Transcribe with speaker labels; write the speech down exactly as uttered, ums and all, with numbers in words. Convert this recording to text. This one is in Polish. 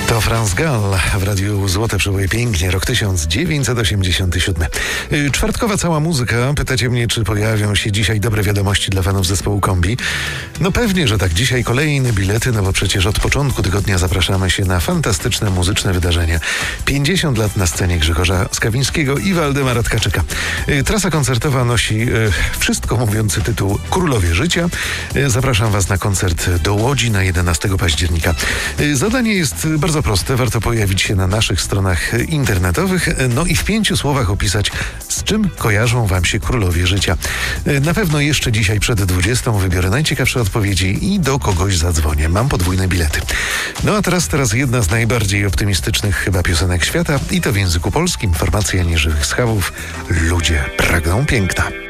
Speaker 1: To Franz Gall w Radiu Złote Przeboje. Pięknie, rok tysiąc dziewięćset osiemdziesiąty siódmy. Czwartkowa cała muzyka. Pytacie mnie, czy pojawią się dzisiaj dobre wiadomości dla fanów zespołu Kombi? No pewnie, że tak. Dzisiaj kolejne bilety, no bo przecież od początku tygodnia zapraszamy się na fantastyczne muzyczne wydarzenia. pięćdziesiąt lat na scenie Grzegorza Skawińskiego i Waldemara Tkaczyka. Trasa koncertowa nosi wszystko mówiący tytuł Królowie Życia. Zapraszam Was na koncert do Łodzi na jedenastego października. Zadanie jest bardzo proste. Warto pojawić się na naszych stronach internetowych, no i w pięciu słowach opisać, z czym kojarzą Wam się Królowie Życia. Na pewno jeszcze dzisiaj przed dwudziestą wybiorę najciekawsze odpowiedzi i do kogoś zadzwonię. Mam podwójne bilety. No a teraz, teraz jedna z najbardziej optymistycznych chyba piosenek świata i to w języku polskim. Formacja Nieżywych Schawów. Ludzie pragną piękna.